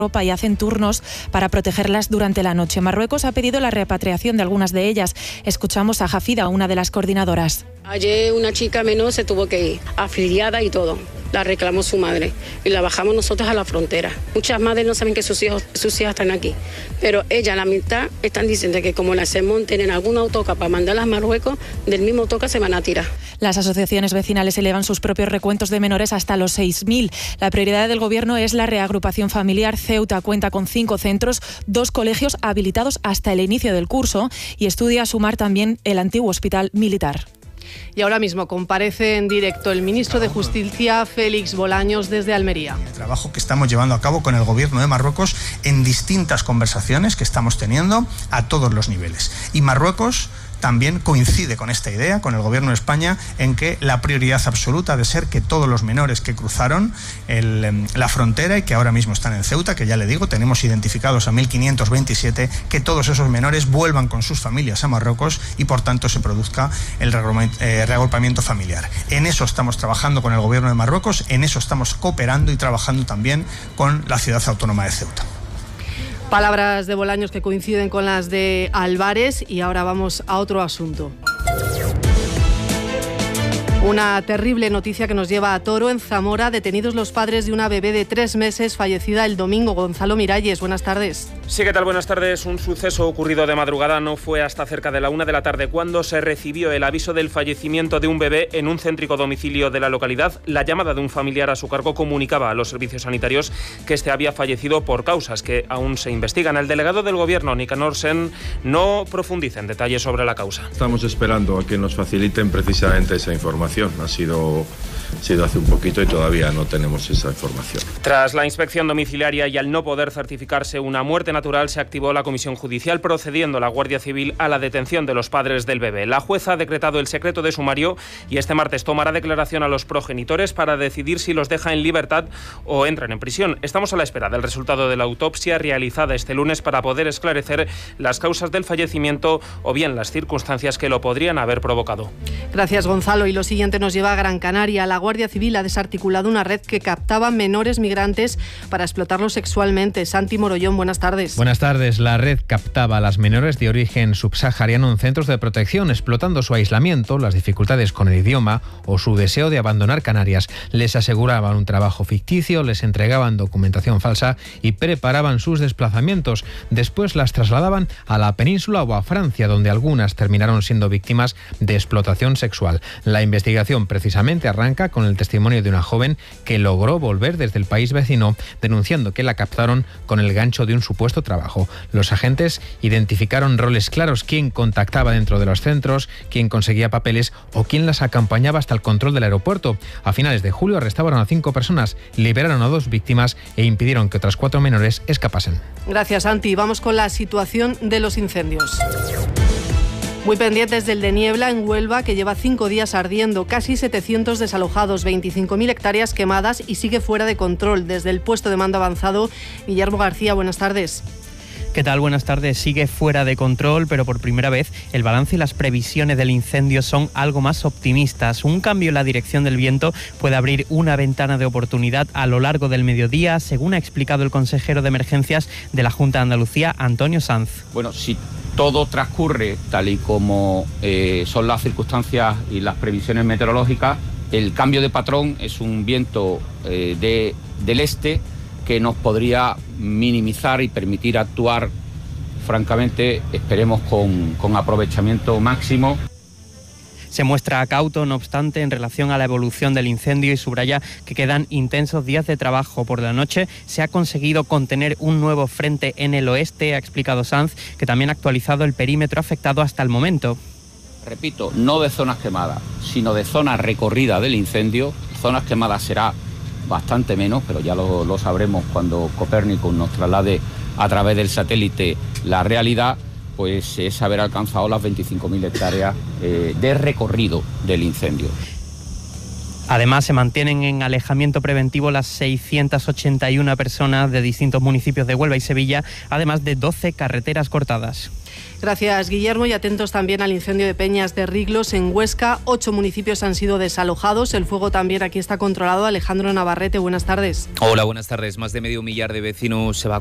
ropa y hacen turnos para protegerlas durante la noche. Marruecos ha pedido la repatriación de algunas de ellas. Escuchamos a Jafida, una de las coordinadoras. Ayer una chica menor se tuvo que ir, afiliada y todo. La reclamó su madre y la bajamos nosotros a la frontera. Muchas madres no saben que sus hijas están aquí, pero ellas, la mitad, están diciendo que como las se monten en algún autocar para mandarlas a Marruecos, del mismo autocar se van a tirar. Las asociaciones vecinales elevan sus propios recuentos de menores hasta los 6.000. La prioridad del Gobierno es la reagrupación familiar. Ceuta cuenta con 5 centros, 2 colegios habilitados hasta el inicio del curso y estudia sumar también el antiguo hospital militar. Y ahora mismo comparece en directo el ministro de Justicia, Félix Bolaños, desde Almería. El trabajo que estamos llevando a cabo con el Gobierno de Marruecos en distintas conversaciones que estamos teniendo a todos los niveles. Y Marruecos también coincide con esta idea, con el Gobierno de España, en que la prioridad absoluta ha de ser que todos los menores que cruzaron la frontera y que ahora mismo están en Ceuta, que ya le digo, tenemos identificados a 1.527, que todos esos menores vuelvan con sus familias a Marruecos y por tanto se produzca el reagrupamiento familiar. En eso estamos trabajando con el Gobierno de Marruecos, en eso estamos cooperando y trabajando también con la ciudad autónoma de Ceuta. Palabras de Bolaños que coinciden con las de Álvarez y ahora vamos a otro asunto. Una terrible noticia que nos lleva a Toro. En Zamora, detenidos los padres de una bebé de 3 meses fallecida el domingo. Gonzalo Miralles, buenas tardes. Sí, ¿qué tal? Buenas tardes. Un suceso ocurrido de madrugada. No fue hasta cerca de la 1 de la tarde cuando se recibió el aviso del fallecimiento de un bebé en un céntrico domicilio de la localidad. La llamada de un familiar a su cargo comunicaba a los servicios sanitarios que este había fallecido por causas que aún se investigan. El delegado del Gobierno, Nicanor Sen, no profundiza en detalles sobre la causa. Estamos esperando a que nos faciliten precisamente esa información. Ha sido hace un poquito y todavía no tenemos esa información. Tras la inspección domiciliaria y al no poder certificarse una muerte natural, se activó la comisión judicial, procediendo la Guardia Civil a la detención de los padres del bebé. La jueza ha decretado el secreto de sumario y este martes tomará declaración a los progenitores para decidir si los deja en libertad o entran en prisión. Estamos a la espera del resultado de la autopsia realizada este lunes para poder esclarecer las causas del fallecimiento o bien las circunstancias que lo podrían haber provocado. Gracias, Gonzalo. Y lo siguiente nos lleva a Gran Canaria. La Guardia Civil ha desarticulado una red que captaba menores migrantes para explotarlos sexualmente. Santi Morollón, buenas tardes. Buenas tardes. La red captaba a las menores de origen subsahariano en centros de protección, explotando su aislamiento, las dificultades con el idioma o su deseo de abandonar Canarias. Les aseguraban un trabajo ficticio, les entregaban documentación falsa y preparaban sus desplazamientos. Después las trasladaban a la península o a Francia, donde algunas terminaron siendo víctimas de explotación sexual. La investigación precisamente arranca con el testimonio de una joven que logró volver desde el país vecino denunciando que la captaron con el gancho de un supuesto trabajo. Los agentes identificaron roles claros: quién contactaba dentro de los centros, quién conseguía papeles o quién las acompañaba hasta el control del aeropuerto. A finales de julio arrestaron a 5 personas, liberaron a 2 víctimas e impidieron que otras 4 menores escapasen. Gracias, Santi. Vamos con la situación de los incendios. Muy pendientes del de Niebla en Huelva, que lleva 5 días ardiendo, casi 700 desalojados, 25.000 hectáreas quemadas y sigue fuera de control. Desde el puesto de mando avanzado, Guillermo García, buenas tardes. ¿Qué tal? Buenas tardes. Sigue fuera de control, pero por primera vez el balance y las previsiones del incendio son algo más optimistas. Un cambio en la dirección del viento puede abrir una ventana de oportunidad a lo largo del mediodía, según ha explicado el consejero de emergencias de la Junta de Andalucía, Antonio Sanz. Bueno, si todo transcurre tal y como son las circunstancias y las previsiones meteorológicas, el cambio de patrón es un viento del este que nos podría minimizar y permitir actuar, francamente, esperemos con aprovechamiento máximo. Se muestra cauto, no obstante, en relación a la evolución del incendio y subraya que quedan intensos días de trabajo. Por la noche se ha conseguido contener un nuevo frente en el oeste, ha explicado Sanz, que también ha actualizado el perímetro afectado hasta el momento. Repito, no de zonas quemadas, sino de zonas recorridas del incendio. Zonas quemadas será bastante menos, pero ya lo sabremos cuando Copérnico nos traslade a través del satélite la realidad, pues es haber alcanzado las 25.000 hectáreas de recorrido del incendio. Además, se mantienen en alejamiento preventivo las 681 personas de distintos municipios de Huelva y Sevilla, además de 12 carreteras cortadas. Gracias, Guillermo, y atentos también al incendio de Peñas de Riglos en Huesca. 8 municipios han sido desalojados. El fuego también aquí está controlado. Alejandro Navarrete, buenas tardes. Hola, buenas tardes. Más de medio millar de vecinos